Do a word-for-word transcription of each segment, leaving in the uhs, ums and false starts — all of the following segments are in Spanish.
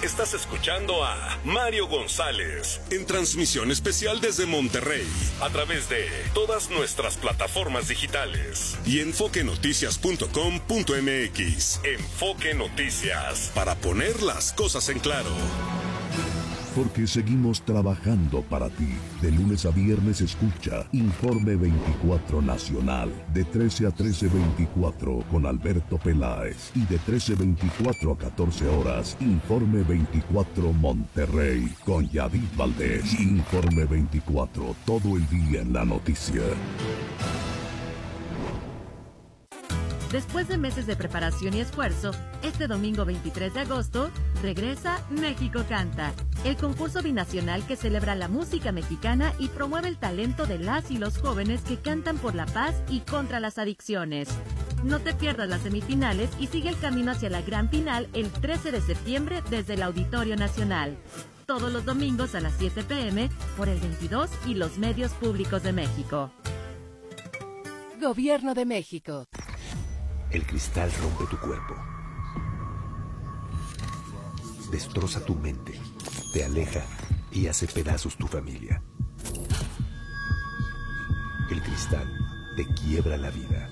Estás escuchando a Mario González en transmisión especial desde Monterrey a través de todas nuestras plataformas digitales y enfoque noticias punto com punto m x. Enfoque Noticias, para poner las cosas en claro. Porque seguimos trabajando para ti. De lunes a viernes escucha Informe veinticuatro Nacional, de trece a trece veinticuatro con Alberto Peláez, y de trece veinticuatro a catorce horas, Informe veinticuatro Monterrey, con Yadid Valdés. Informe veinticuatro, todo el día en la noticia. Después de meses de preparación y esfuerzo, este domingo veintitrés de agosto, regresa México Canta, el concurso binacional que celebra la música mexicana y promueve el talento de las y los jóvenes que cantan por la paz y contra las adicciones. No te pierdas las semifinales y sigue el camino hacia la gran final el trece de septiembre desde el Auditorio Nacional. Todos los domingos a las siete pe eme por el veintidós y los medios públicos de México. Gobierno de México. El cristal rompe tu cuerpo, destroza tu mente, te aleja y hace pedazos tu familia. El cristal te quiebra la vida.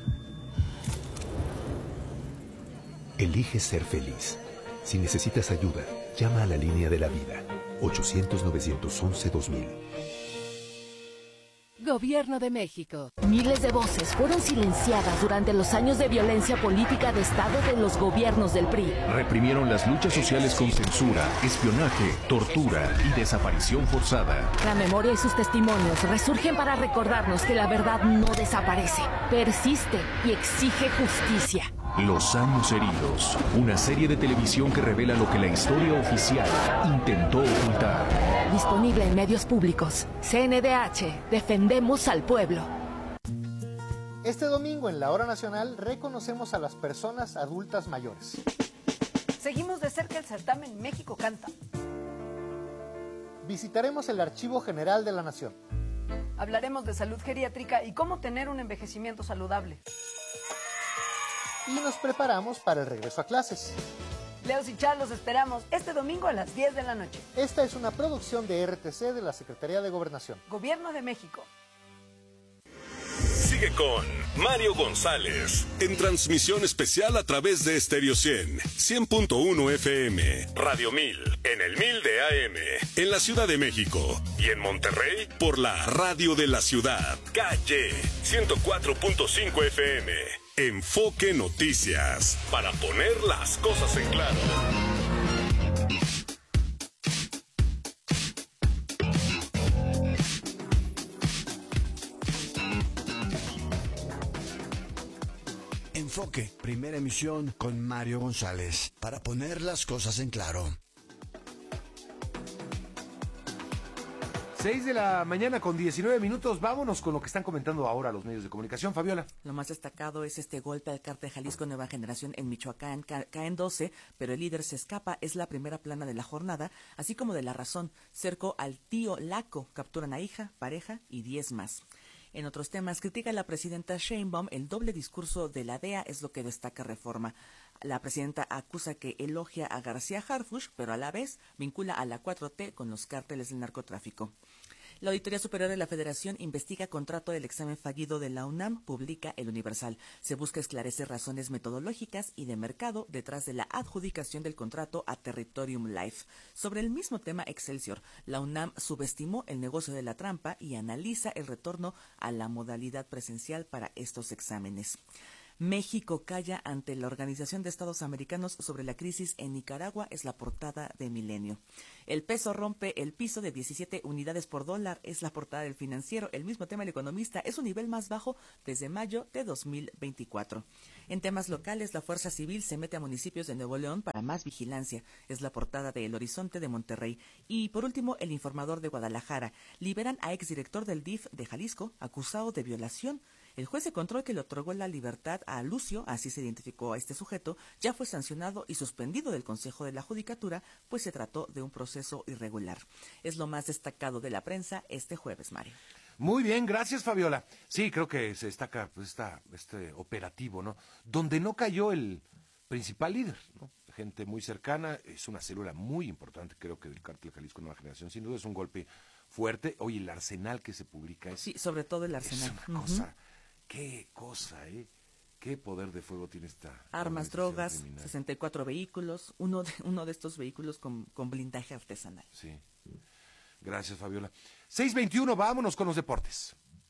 Elige ser feliz. Si necesitas ayuda, llama a la línea de la vida, ochocientos, novecientos once, dos mil. Gobierno de México. Miles de voces fueron silenciadas durante los años de violencia política de Estado de los gobiernos del P R I. Reprimieron las luchas sociales con censura, espionaje, tortura y desaparición forzada. La memoria y sus testimonios resurgen para recordarnos que la verdad no desaparece, persiste y exige justicia. Los años heridos, una serie de televisión que revela lo que la historia oficial intentó ocultar. Disponible en medios públicos. C N D H, defendemos al pueblo. Este domingo en la Hora Nacional reconocemos a las personas adultas mayores. Seguimos de cerca el certamen México Canta. Visitaremos el Archivo General de la Nación. Hablaremos de salud geriátrica y cómo tener un envejecimiento saludable. Y nos preparamos para el regreso a clases. Leos y Char los esperamos este domingo a las diez de la noche. Esta es una producción de R T C de la Secretaría de Gobernación. Gobierno de México. Sigue con Mario González en transmisión especial a través de Stereo cien, cien punto uno F M, Radio mil, en el mil de A M, en la Ciudad de México y en Monterrey por la Radio de la Ciudad, Calle ciento cuatro punto cinco F M. Enfoque Noticias, para poner las cosas en claro. Enfoque, primera emisión con Mario González, para poner las cosas en claro. seis de la mañana con diecinueve minutos. Vámonos con lo que están comentando ahora los medios de comunicación. Fabiola. Lo más destacado es este golpe al cártel Jalisco Nueva Generación en Michoacán. Ca- caen doce, pero el líder se escapa. Es la primera plana de la jornada, así como de La Razón. Cerco al tío Laco. Capturan a hija, pareja y diez más. En otros temas, critica la presidenta Sheinbaum el doble discurso de la D E A, es lo que destaca Reforma. La presidenta acusa que elogia a García Harfuch, pero a la vez vincula a la cuatro T con los cárteles del narcotráfico. La Auditoría Superior de la Federación investiga contrato del examen fallido de la UNAM, publica El Universal. Se busca esclarecer razones metodológicas y de mercado detrás de la adjudicación del contrato a Territorium Life. Sobre el mismo tema, Excelsior, la UNAM subestimó el negocio de la trampa y analiza el retorno a la modalidad presencial para estos exámenes. México calla ante la Organización de Estados Americanos sobre la crisis en Nicaragua, es la portada de Milenio. El peso rompe el piso de diecisiete unidades por dólar, es la portada del Financiero. El mismo tema El Economista, es un nivel más bajo desde mayo de dos mil veinticuatro. En temas locales, la Fuerza Civil se mete a municipios de Nuevo León para más vigilancia, es la portada de El Horizonte de Monterrey. Y por último, El Informador de Guadalajara, liberan a exdirector del D I F de Jalisco, acusado de violación. El juez de control que le otorgó la libertad a Lucio, así se identificó a este sujeto, ya fue sancionado y suspendido del Consejo de la Judicatura, pues se trató de un proceso irregular. Es lo más destacado de la prensa este jueves, Mario. Muy bien, gracias, Fabiola. Sí, creo que se destaca pues, esta, este operativo, ¿no? Donde no cayó el principal líder, ¿no? gente muy cercana, es una célula muy importante, creo que del Cártel Jalisco Nueva Generación, sin duda es un golpe fuerte. Oye, el arsenal que se publica es... Sí, sobre todo el arsenal. Es una cosa, uh-huh. qué cosa, ¿eh? ¿Qué poder de fuego tiene esta armas, drogas, criminal? sesenta y cuatro vehículos, uno de, uno de estos vehículos con, con blindaje artesanal. Sí. Gracias, Fabiola. seis veintiuno, vámonos con los deportes.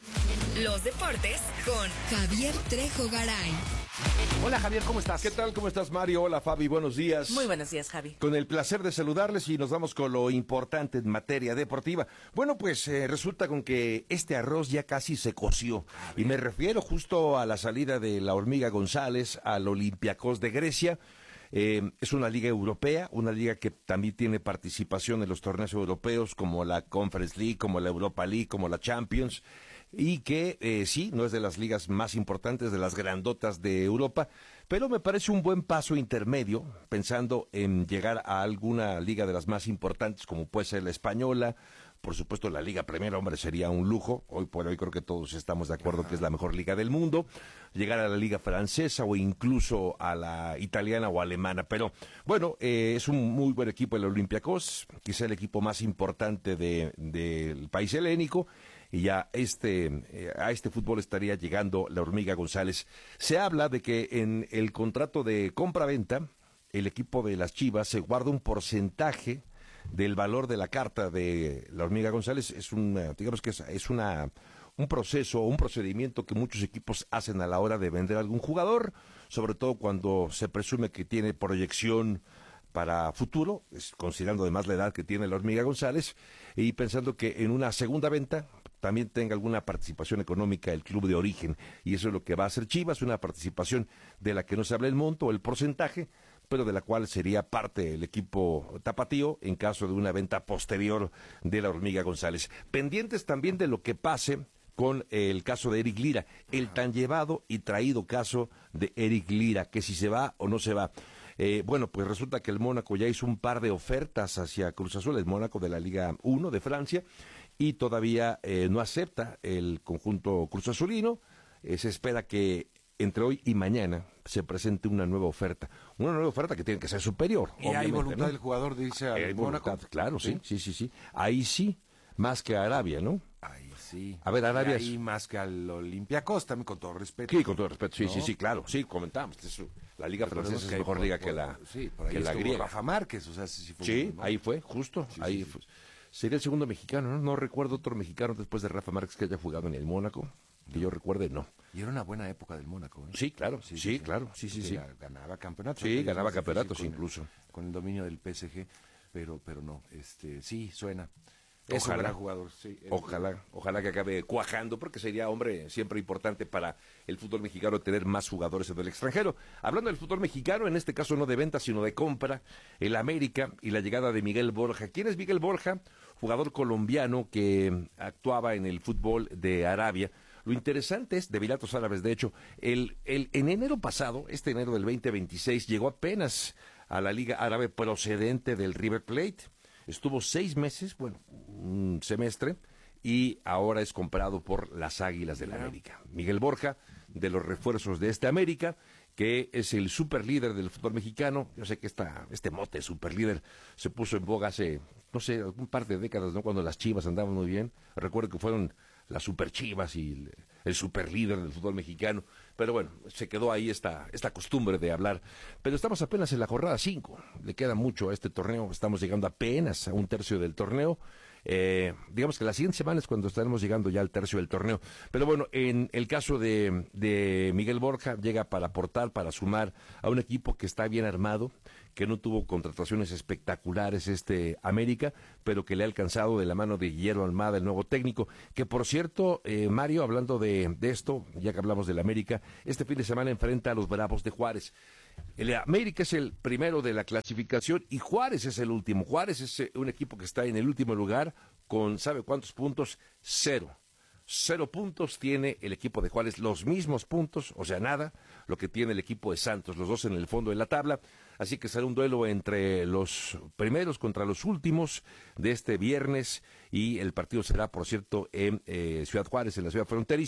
Los deportes con Javier Trejo Garay. Hola, Javier, ¿cómo estás? ¿Qué tal? ¿Cómo estás, Mario? Hola, Fabi, buenos días. Muy buenos días, Javi. Con el placer de saludarles y nos vamos con lo importante en materia deportiva. Bueno, pues eh, resulta con que este arroz ya casi se coció. Y me refiero justo a la salida de la Hormiga González al Olympiacos de Grecia. Eh, es una liga europea, una liga que también tiene participación en los torneos europeos como la Conference League, como la Europa League, como la Champions, y que eh, sí, no es de las ligas más importantes, de las grandotas de Europa, pero me parece un buen paso intermedio, pensando en llegar a alguna liga de las más importantes, como puede ser la española. Por supuesto, la Liga Premier, hombre, sería un lujo. Hoy por hoy creo que todos estamos de acuerdo Ajá. que es la mejor liga del mundo. Llegar a la Liga Francesa o incluso a la italiana o alemana. Pero, bueno, eh, es un muy buen equipo el Olympiacos, quizá el equipo más importante de, del país helénico. Y ya este, eh, a este fútbol estaría llegando la Hormiga González. Se habla de que en el contrato de compra-venta, el equipo de las Chivas se guarda un porcentaje del valor de la carta de la Hormiga González. Es una, digamos que es, es una un proceso, un procedimiento que muchos equipos hacen a la hora de vender a algún jugador, sobre todo cuando se presume que tiene proyección para futuro, considerando además la edad que tiene la Hormiga González, y pensando que en una segunda venta también tenga alguna participación económica el club de origen, y eso es lo que va a hacer Chivas, una participación de la que no se habla el monto o el porcentaje, pero de la cual sería parte el equipo tapatío en caso de una venta posterior de la Hormiga González. Pendientes también de lo que pase con el caso de Eric Lira, el tan llevado y traído caso de Eric Lira, que si se va o no se va. Eh, bueno, pues resulta que el Mónaco ya hizo un par de ofertas hacia Cruz Azul, el Mónaco de la Liga uno de Francia, y todavía eh, no acepta el conjunto Cruz Azulino. Eh, se espera que entre hoy y mañana se presente una nueva oferta. Una nueva oferta que tiene que ser superior. Y hay voluntad ¿no? del jugador, dice al hay Mónaco. Voluntad, claro, ¿Sí? sí, sí, sí, sí. Ahí sí, más que a Arabia, ¿no? Ahí sí. A ver, Arabia. Y ahí es... más que al Olympiacos, también con todo respeto. Sí, con todo respeto, sí, ¿no? sí, sí, claro. Sí, comentamos. Eso, la Liga Pero Francesa es que mejor por, liga por, que la, sí, por ahí que la griega. Rafa Márquez, o sea, sí, fue sí un, ¿no? ahí fue, justo. Sí, ahí sí, fue. Sí. Sería el segundo mexicano, ¿no? No recuerdo otro mexicano después de Rafa Márquez que haya jugado en el Mónaco. Que yo recuerde, no. Y era una buena época del Mónaco, ¿eh? Sí, claro, sí, sí, sí claro, sí, sí, sí. Ganaba campeonatos. Sí, ganaba campeonatos incluso. El, con el dominio del P S G, pero pero no, este, sí, suena. Es ojalá, un gran jugador, sí. Ojalá, ojalá que acabe cuajando, porque sería, hombre, siempre importante para el fútbol mexicano tener más jugadores en el extranjero. Hablando del fútbol mexicano, en este caso no de venta, sino de compra, el América y la llegada de Miguel Borja. ¿Quién es Miguel Borja? Jugador colombiano que actuaba en el fútbol de Arabia. Lo interesante es, de Emiratos Árabes, de hecho, el, el, en enero pasado, este enero del veinte veintiséis, llegó apenas a la Liga Árabe procedente del River Plate. Estuvo seis meses, bueno, un semestre, y ahora es comprado por las Águilas del América. Miguel Borja, de los refuerzos de este América, que es el superlíder del fútbol mexicano. Yo sé que esta, este mote superlíder se puso en boga hace, no sé, un par de décadas, ¿no? Cuando las Chivas andaban muy bien. Recuerdo que fueron las super Chivas y el, el superlíder del fútbol mexicano. Pero bueno, se quedó ahí esta, esta costumbre de hablar. Pero estamos apenas en la jornada cinco. Le queda mucho a este torneo. Estamos llegando apenas a un tercio del torneo. Eh, digamos que la siguiente semana es cuando estaremos llegando ya al tercio del torneo. Pero bueno, en el caso de, de Miguel Borja, llega para aportar, para sumar a un equipo que está bien armado, que no tuvo contrataciones espectaculares este América, pero que le ha alcanzado de la mano de Guillermo Almada, el nuevo técnico, que por cierto, eh, Mario, hablando de, de esto, ya que hablamos del América, este fin de semana enfrenta a los Bravos de Juárez. El América es el primero de la clasificación y Juárez es el último. Juárez es un equipo que está en el último lugar con, ¿sabe cuántos puntos? Cero. Cero puntos tiene el equipo de Juárez, los mismos puntos, o sea, nada, lo que tiene el equipo de Santos, los dos en el fondo de la tabla. Así que será un duelo entre los primeros contra los últimos de este viernes y el partido será, por cierto, en eh, Ciudad Juárez, en la ciudad fronteriza.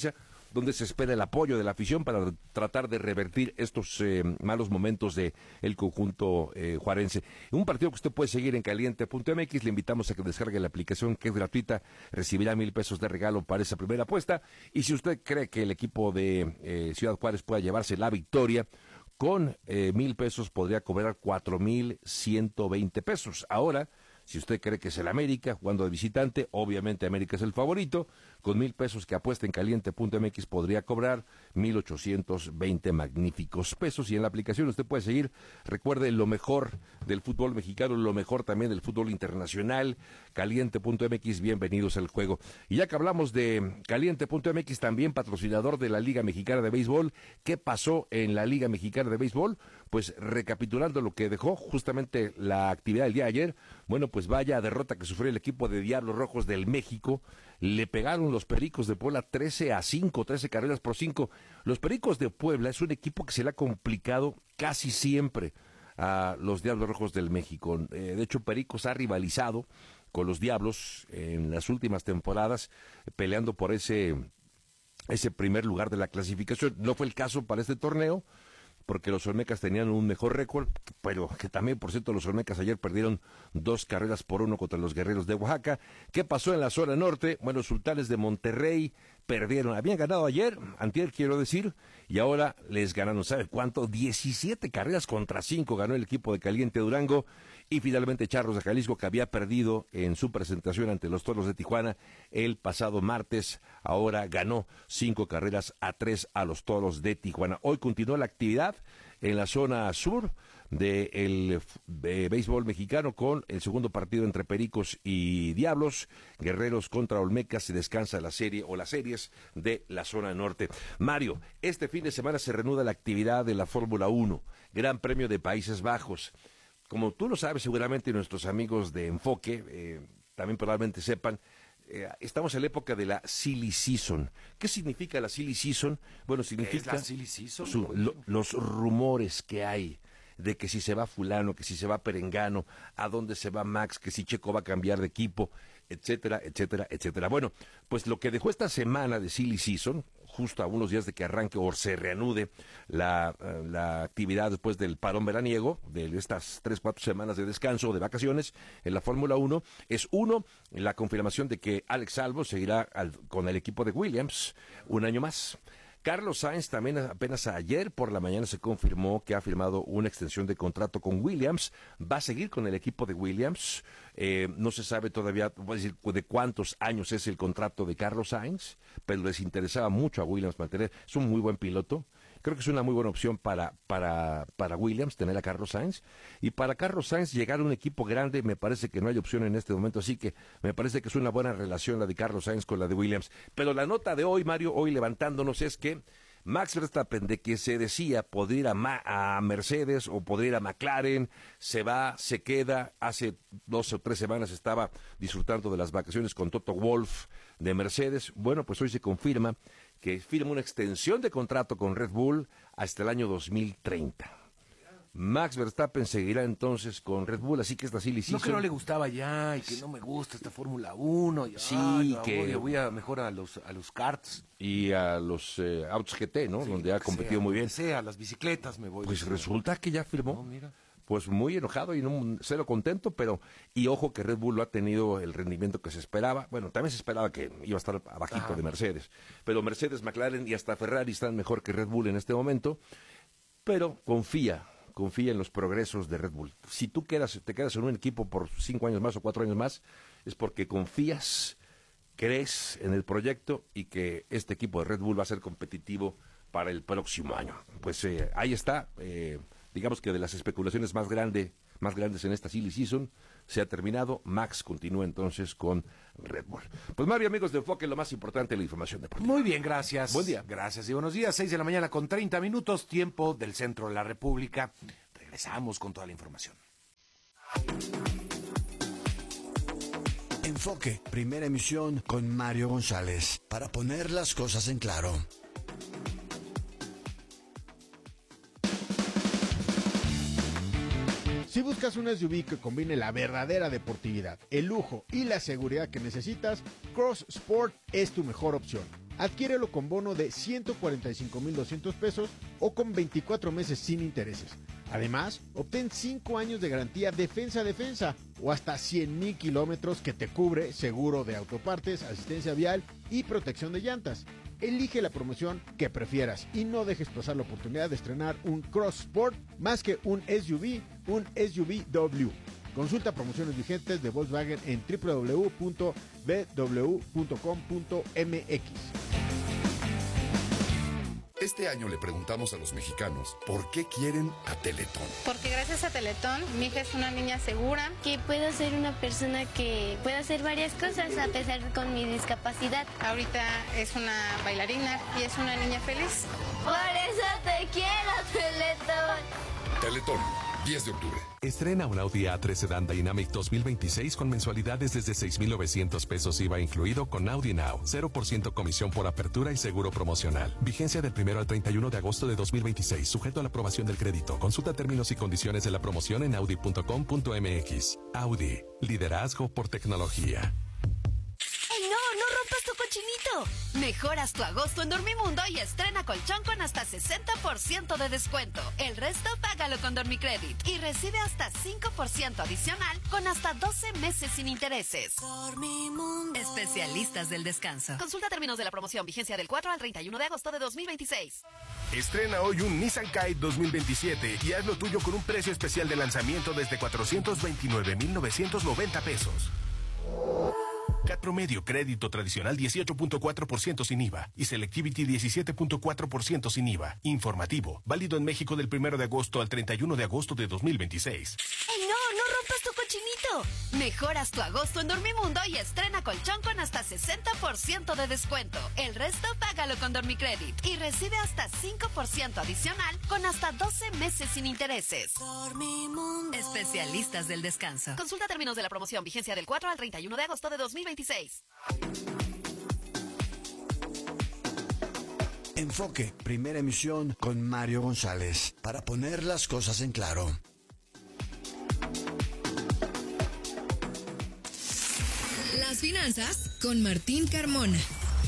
donde se espera el apoyo de la afición para tratar de revertir estos eh, malos momentos de el conjunto eh, juarense. Un partido que usted puede seguir en caliente punto m x, le invitamos a que descargue la aplicación, que es gratuita, recibirá mil pesos de regalo para esa primera apuesta, y si usted cree que el equipo de eh, Ciudad Juárez pueda llevarse la victoria, con eh, mil pesos podría cobrar cuatro mil ciento veinte pesos. Ahora, si usted cree que es el América jugando de visitante, obviamente América es el favorito, con mil pesos que apuesta en caliente punto m x podría cobrar mil ochocientos veinte magníficos pesos. Y en la aplicación usted puede seguir, recuerde, lo mejor del fútbol mexicano, lo mejor también del fútbol internacional, caliente punto m x, bienvenidos al juego. Y ya que hablamos de caliente punto m x, también patrocinador de la Liga Mexicana de Béisbol, ¿qué pasó en la Liga Mexicana de Béisbol? Pues recapitulando lo que dejó justamente la actividad del día de ayer, bueno, pues vaya derrota que sufrió el equipo de Diablos Rojos del México. Le pegaron los Pericos de Puebla trece a cinco, trece carreras por cinco. Los Pericos de Puebla es un equipo que se le ha complicado casi siempre a los Diablos Rojos del México. Eh, de hecho, Pericos ha rivalizado con los Diablos en las últimas temporadas, peleando por ese, ese primer lugar de la clasificación. No fue el caso para este torneo, porque los Olmecas tenían un mejor récord, pero que también, por cierto, los Olmecas ayer perdieron dos carreras por uno contra los Guerreros de Oaxaca. ¿Qué pasó en la zona norte? Bueno, los Sultanes de Monterrey perdieron, habían ganado ayer, antier quiero decir, y ahora les ganaron, ¿sabe cuánto? diecisiete carreras contra cinco ganó el equipo de Caliente Durango, y finalmente Charros de Jalisco, que había perdido en su presentación ante los Toros de Tijuana el pasado martes, ahora ganó cinco carreras a tres a los Toros de Tijuana. Hoy continúa la actividad en la zona sur del de béisbol mexicano con el segundo partido entre Pericos y Diablos, Guerreros contra Olmecas, se descansa la serie o las series de la zona norte. Mario, este fin de semana se reanuda la actividad de la Fórmula uno, Gran Premio de Países Bajos. Como tú lo sabes seguramente, nuestros amigos de Enfoque eh, también probablemente sepan, eh, estamos en la época de la Silly Season. ¿Qué significa la Silly Season? Bueno, significa ¿Es la Silly Season? Su, lo, los rumores que hay de que si se va fulano, que si se va Perengano, a dónde se va Max, que si Checo va a cambiar de equipo, etcétera, etcétera, etcétera. Bueno, pues lo que dejó esta semana de Silly Season, justo a unos días de que arranque o se reanude la, la actividad después del parón veraniego, de estas tres, cuatro semanas de descanso, de vacaciones, en la Fórmula uno, es uno, la confirmación de que Alex Albon seguirá al, con el equipo de Williams un año más. Carlos Sainz también apenas ayer por la mañana se confirmó que ha firmado una extensión de contrato con Williams, va a seguir con el equipo de Williams, eh, no se sabe todavía, voy a decir, de cuántos años es el contrato de Carlos Sainz, pero les interesaba mucho a Williams mantener, es un muy buen piloto, creo que es una muy buena opción para, para, para Williams tener a Carlos Sainz, y para Carlos Sainz llegar a un equipo grande me parece que no hay opción en este momento, así que me parece que es una buena relación la de Carlos Sainz con la de Williams. Pero la nota de hoy, Mario, hoy levantándonos, es que Max Verstappen, de que se decía podría ir a, Ma- a Mercedes o podría ir a McLaren, se va, se queda. Hace dos o tres semanas estaba disfrutando de las vacaciones con Toto Wolff de Mercedes. Bueno, pues hoy se confirma que firma una extensión de contrato con Red Bull hasta el año dos mil treinta. Max Verstappen seguirá entonces con Red Bull, así que esta Silly Season... No, que no le gustaba ya y que no me gusta esta Fórmula uno. Y, sí, ay, no, que... Voy, voy a mejor a los, a los karts. Y a los eh, autos G T, ¿no? Sí, donde ha competido sea, muy bien. Sea, a las bicicletas me voy. Pues resulta que ya firmó. No, mira. Pues muy enojado y no cero contento, pero y ojo que Red Bull no ha tenido el rendimiento que se esperaba. Bueno, también se esperaba que iba a estar abajito ah. de Mercedes, pero Mercedes, McLaren y hasta Ferrari están mejor que Red Bull en este momento, pero confía, confía en los progresos de Red Bull. Si tú quedas, te quedas en un equipo por cinco años más o cuatro años más, es porque confías, crees en el proyecto y que este equipo de Red Bull va a ser competitivo para el próximo año. Pues eh, ahí está, eh, digamos que de las especulaciones más grande, más grandes en esta Silly Season se ha terminado. Max continúa entonces con Red Bull. Pues Mario, amigos de Enfoque, lo más importante es la información deportiva. Muy bien, gracias. Buen día. Gracias y buenos días. Seis de la mañana con treinta minutos, tiempo del centro de la República. Regresamos con toda la información. Enfoque, primera emisión con Mario González, para poner las cosas en claro. Si buscas un S U V que combine la verdadera deportividad, el lujo y la seguridad que necesitas, Cross Sport es tu mejor opción. Adquiérelo con bono de ciento cuarenta y cinco mil doscientos pesos o con veinticuatro meses sin intereses. Además, obtén cinco años de garantía defensa a defensa o hasta cien mil kilómetros que te cubre seguro de autopartes, asistencia vial y protección de llantas. Elige la promoción que prefieras y no dejes pasar la oportunidad de estrenar un Cross Sport más que un S U V, un S U V W. Consulta promociones vigentes de Volkswagen en doble u doble u doble u punto b w punto com punto m x. Este año le preguntamos a los mexicanos por qué quieren a Teletón. Porque gracias a Teletón, mi hija es una niña segura. Que puedo ser una persona que puede hacer varias cosas a pesar de con mi discapacidad. Ahorita es una bailarina y es una niña feliz. Por eso te quiero, Teletón. Teletón, diez de octubre. Estrena un Audi A tres Sedan Dynamic dos mil veintiséis con mensualidades desde seis mil novecientos pesos I V A incluido con Audi Now. cero por ciento comisión por apertura y seguro promocional. Vigencia del primero al treinta y uno de agosto de dos mil veintiséis, sujeto a la aprobación del crédito. Consulta términos y condiciones de la promoción en audi punto com punto m x. Audi, liderazgo por tecnología. ¡Ey, no! ¡No rompas tu cochinito! Mejoras tu agosto en Dormimundo y estrena colchón con hasta sesenta por ciento de descuento. El resto págalo con Dormicredit y recibe hasta cinco por ciento adicional con hasta doce meses sin intereses. Dormimundo. Especialistas del descanso. Consulta términos de la promoción. Vigencia del cuatro al treinta y uno de agosto de dos mil veintiséis. Estrena hoy un Nissan Kite dos mil veintisiete y haz lo tuyo con un precio especial de lanzamiento desde cuatrocientos veintinueve mil novecientos noventa pesos. C A T promedio, crédito tradicional dieciocho punto cuatro por ciento sin I V A y Selectivity diecisiete punto cuatro por ciento sin I V A. Informativo, válido en México del primero de agosto al treinta y uno de agosto de dos mil veintiséis. ¡Ey, no! ¡No rompas tu cochinito! Mejoras tu agosto en Dormimundo y estrena colchón con hasta sesenta por ciento de descuento. El resto págalo con Dormicredit y recibe hasta cinco por ciento adicional con hasta doce meses sin intereses. Dormimundo. Especialistas del descanso. Consulta términos de la promoción. Vigencia del cuatro al treinta y uno de agosto de dos mil veintiséis. Enfoque, primera emisión con Mario González, para poner las cosas en claro. Las finanzas con Martín Carmona.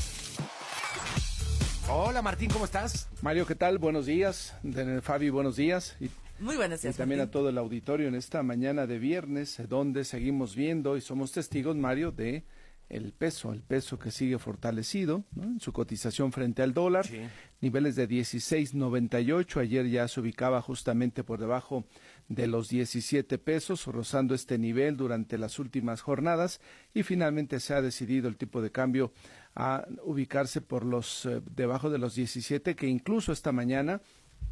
Hola Martín, ¿cómo estás? Mario, ¿qué tal? Buenos días. Fabi, buenos días. Y, Muy buenos días. Y también Martín. a todo el auditorio en esta mañana de viernes, donde seguimos viendo y somos testigos, Mario, de el peso, el peso que sigue fortalecido, ¿no? En su cotización frente al dólar, sí. Niveles de dieciséis noventa y ocho, ayer ya se ubicaba justamente por debajo de los diecisiete pesos, rozando este nivel durante las últimas jornadas y finalmente se ha decidido el tipo de cambio a ubicarse por los eh, debajo de los diecisiete, que incluso esta mañana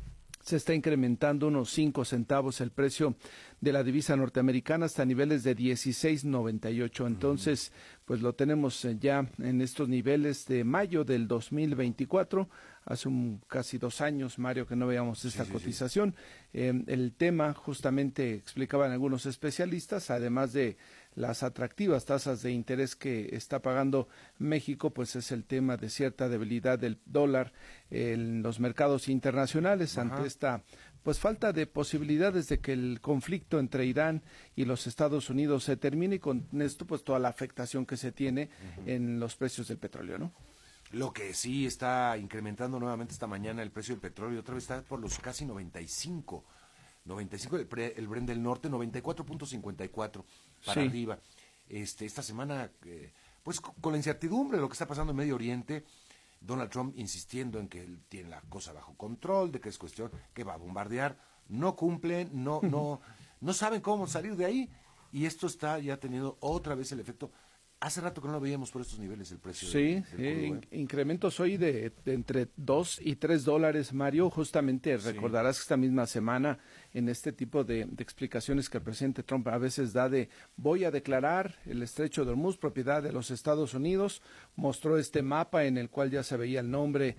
se está incrementando unos cinco centavos el precio de la divisa norteamericana hasta niveles de dieciséis noventa y ocho. Entonces, pues lo tenemos ya en estos niveles de mayo del dos mil veinticuatro. Hace un, casi dos años, Mario, que no veíamos esta sí, sí, cotización. Sí. Eh, el tema, justamente, explicaban algunos especialistas, además de las atractivas tasas de interés que está pagando México, pues es el tema de cierta debilidad del dólar en los mercados internacionales. Ajá. Ante esta pues falta de posibilidades de que el conflicto entre Irán y los Estados Unidos se termine, y con esto pues toda la afectación que se tiene uh-huh. en los precios del petróleo, ¿no? Lo que sí está incrementando nuevamente esta mañana el precio del petróleo, otra vez está por los casi noventa y cinco, noventa y cinco el, pre, el Brent del Norte, noventa y cuatro punto cincuenta y cuatro para sí. arriba. Este, esta semana, eh, pues con la incertidumbre de lo que está pasando en Medio Oriente, Donald Trump insistiendo en que él tiene la cosa bajo control, de que es cuestión que va a bombardear, no cumplen, no, no, no saben cómo salir de ahí, y esto está ya teniendo otra vez el efecto. Hace rato que no lo veíamos por estos niveles el precio. Sí, del, del sí crudo, ¿eh? Incrementos hoy de, de entre dos y tres dólares, Mario. Justamente sí. Recordarás que esta misma semana, en este tipo de, de explicaciones que el presidente Trump a veces da de voy a declarar el estrecho de Hormuz propiedad de los Estados Unidos, mostró este mapa en el cual ya se veía el nombre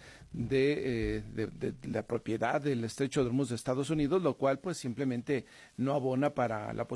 de, eh, de, de, de la propiedad del estrecho de Hormuz de Estados Unidos, lo cual pues simplemente no abona para la posibilidad